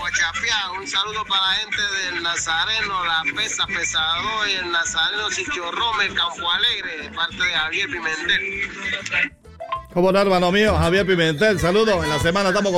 Guachapeado. Un saludo para la gente del Nazareno, la Pesa Pesador y el Nazareno Chichorrome, Campo Alegre, de parte de Javier Pimentel. ¿Cómo no, hermano mío? Javier Pimentel, saludos. En la semana estamos